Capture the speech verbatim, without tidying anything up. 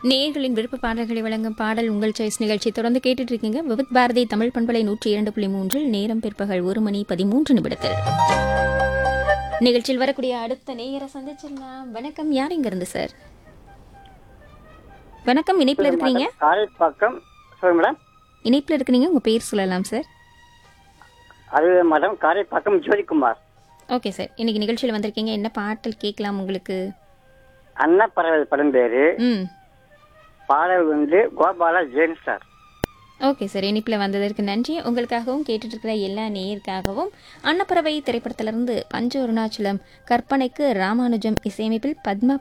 நேயர்களின் விருப்ப பாடல்களை வழங்கும் பாடல் உங்கள் சாய்ஸ் நிகழ்ச்சி தொடர்ந்து கேட்டுட்டு இருக்கீங்க. விவித் பாரதி தமிழ் பண்பலை நூற்றி இரண்டு புள்ளி மூன்றில் நேரம் பிற்பகல் ஒரு மணி பதிமூன்று நிமிடத்தில் நிகழ்ச்சியில் வரக்கூடிய அடுத்த நேயரை சந்திச்சிடலாம். வணக்கம், யார் இங்க இருந்து சார்? வணக்கம், இணைப்புல இருக்கிறீங்க? காரைப்பாக்கம். சொல்லுங்க மேடம். இணைப்புல இருக்கிறீங்க, உங்க பேர் சொல்லலாம் சார். அது madam Karapakkam Jothikumar. Okay sir, இன்னைக்கு நிகழ்ச்சியில் வந்திருக்கீங்க. என்ன பாடல் கேட்கலாம் உங்களுக்கு? அண்ணா பறவை படம் பேரு. ம் பாடல் வந்து Gopala Jain sir. Okay sir, இனிப்பில் வந்ததற்கு நன்றி. உங்களுக்காகவும் கேட்டுட்டு இருக்கிற எல்லா நேயருக்காகவும் அன்னப்பறவை திரைப்படத்திலிருந்து பஞ்ச அருணாச்சலம் கற்பனைக்கு ராமானுஜம் இசையமைப்பில் பத்மா